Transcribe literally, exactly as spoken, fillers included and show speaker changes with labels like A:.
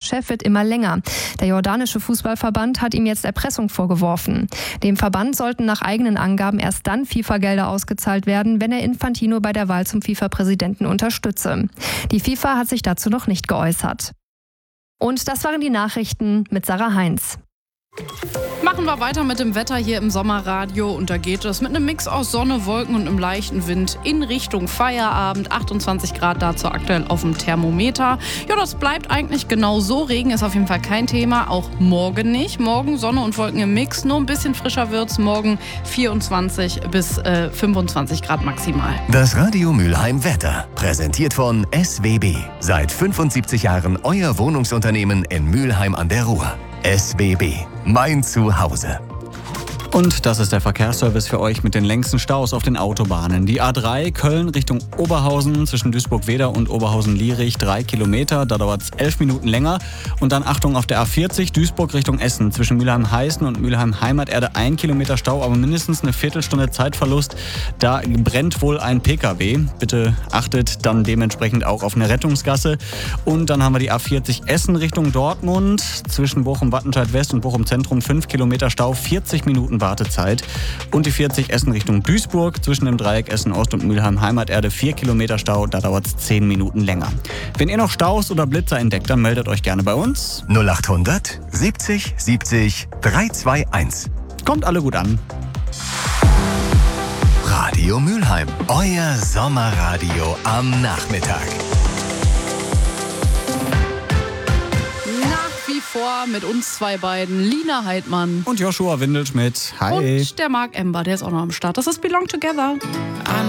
A: FIFA-Chef wird immer länger. Der jordanische Fußballverband hat ihm jetzt Erpressung vorgeworfen. Dem Verband sollten nach eigenen Angaben erst dann FIFA-Gelder ausgezahlt werden, wenn er Infantino bei der Wahl zum FIFA-Präsidenten unterstütze. Die FIFA hat sich dazu noch nicht geäußert. Und das waren die Nachrichten mit Sarah Heinz.
B: Machen wir weiter mit dem Wetter hier im Sommerradio und da geht es mit einem Mix aus Sonne, Wolken und einem leichten Wind in Richtung Feierabend. achtundzwanzig Grad dazu aktuell auf dem Thermometer. Ja, das bleibt eigentlich genau so. Regen ist auf jeden Fall kein Thema, auch morgen nicht. Morgen Sonne und Wolken im Mix, nur ein bisschen frischer wird's. Morgen vierundzwanzig bis äh, fünfundzwanzig Grad maximal.
C: Das Radio Mülheim Wetter, präsentiert von S W B. Seit fünfundsiebzig Jahren euer Wohnungsunternehmen in Mülheim an der Ruhr. S W B, mein Zuhause.
D: Und das ist der Verkehrsservice für euch mit den längsten Staus auf den Autobahnen. Die A drei Köln Richtung Oberhausen zwischen Duisburg-Wedau und Oberhausen-Lierich drei Kilometer. Da dauert es elf Minuten länger. Und dann Achtung auf der A vierzig Duisburg Richtung Essen zwischen Mülheim-Heißen und Mülheim-Heimaterde ein Kilometer Stau, aber mindestens eine Viertelstunde Zeitverlust. Da brennt wohl ein P K W. Bitte achtet dann dementsprechend auch auf eine Rettungsgasse. Und dann haben wir die A vierzig Essen Richtung Dortmund zwischen Bochum-Wattenscheid West und Bochum-Zentrum fünf Kilometer Stau, vierzig Minuten Wartezeit. Und die vierzig Essen Richtung Duisburg zwischen dem Dreieck Essen Ost und Mülheim Heimaterde vier Kilometer Stau, da dauert es zehn Minuten länger. Wenn ihr noch Staus oder Blitzer entdeckt, dann meldet euch gerne bei uns.
C: null achthundert siebzig siebzig dreihunderteinundzwanzig.
D: Kommt alle gut an.
C: Radio Mülheim, euer Sommerradio am Nachmittag.
B: Vor mit uns zwei beiden, Lina Heidmann
D: und Joshua Windelschmidt. Hi.
B: Und der Marc Ember, der ist auch noch am Start. Das ist Belong Together.